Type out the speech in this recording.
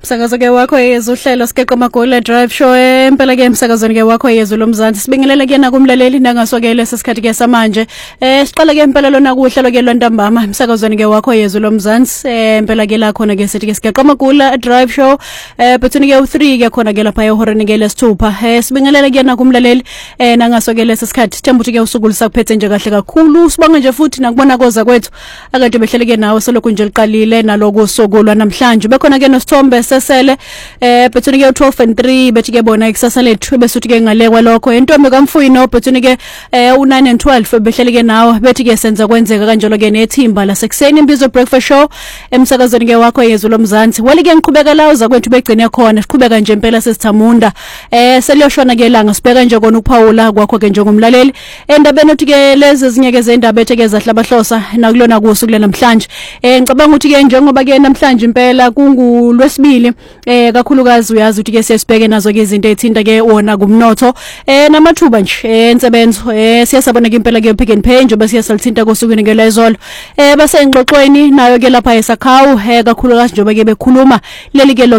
Msakazo ke wakho yezwe uhlelo Sikeqo Magoli Drive Show impela ke emsakazweni ke wakho yezwe loMzansi sibingelele ke nakumlaleli nangasokele sesikhathi ke samanje siqala ke impela lona kuhlelo ke lwantambama emsakazweni ke wakho yezwe loMzansi impela ke la khona ke sithi ke Sikeqo Magoli Drive Show bethuni ke u3 ke khona ke lapha ehoreni ke lesithupha sibingelele ke nakumlaleli nangasokele sesikhathi themba ukuthi ke usuku lisakuphethe nje kahle kakhulu sibonge nje futhi nakubona koza kwethu akade behlele ke nawe selokhu nje liqalile naloko usuku lwanamhlanje bekhona ke nosithombe sesele bethuni ke 12 and 3 bethi ke bona ikusasa lethu besuthi ke ngalekwa lokho intombi kaMfuyi no bethuni ke u9 and 12 behlele ke nawe bethi ke senza kwenzeka kanjalo ke nethimba lasekuseni imbizo breakfast show emsakazweni ke wakho yezwe loMzansi wali ke ngiqhubeka la uza kwethu begcine khona siqhubeka nje impela sesithamunda seliyoshona ke langa sibeka nje kona ukuphawula kwakho ke njengomlaleli endabeni uthi ke lezi zinyeke zendaba etheke zahlabahlosa nakulona kusuku namhlanje ngicabanga ukuthi ke njengoba ke namhlanje impela kungulwesibili kakhulukazi uyazi ukuthi ke siyasibheke nazo ke izinto ezithinta ke wona kumnotho namathuba nje ensebenzo siyasabona ke impela ke Pick n Pay nje bese siyasalithinta kosukwini ke lezolo base engxoxweni nayo ke lapha eSakhawu kakhulukazi njengoba ke bekhuluma leli ke